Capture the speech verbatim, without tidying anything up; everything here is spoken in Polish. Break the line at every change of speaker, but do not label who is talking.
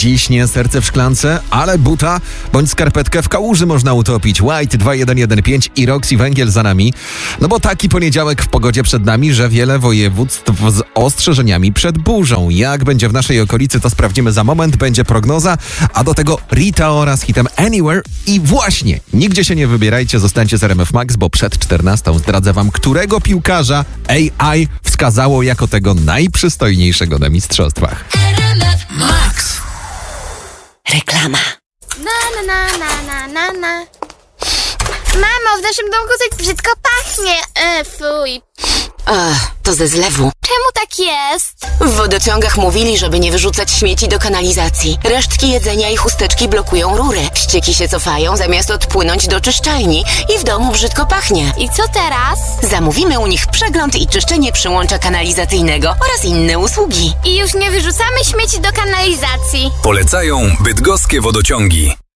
Dziś nie serce w szklance, ale buta bądź skarpetkę w kałuży można utopić. White dwa jeden jeden pięć i Roxy Węgiel za nami. No bo taki poniedziałek w pogodzie przed nami, że wiele województw z ostrzeżeniami przed burzą. Jak będzie w naszej okolicy, to sprawdzimy za moment. Będzie prognoza, a do tego Rita Ora z hitem Anywhere. I właśnie, nigdzie się nie wybierajcie, zostańcie z R M F Max, bo przed czternastą zdradzę wam, którego piłkarza A I wskazało jako tego najprzystojniejszego na mistrzostwach.
Max. Reklama.
Na na na na na na. Mamo, w naszym domku coś brzydko pachnie. E, fuj.
Ach, to ze zlewu.
Czemu tak jest?
W wodociągach mówili, żeby nie wyrzucać śmieci do kanalizacji. Resztki jedzenia i chusteczki blokują rury. Ścieki się cofają, zamiast odpłynąć do czyszczalni. I w domu brzydko pachnie.
I co teraz?
Zamówimy u nich przegląd i czyszczenie przyłącza kanalizacyjnego oraz inne usługi.
I już nie wyrzucamy śmieci do kanalizacji.
Polecają bydgoskie wodociągi.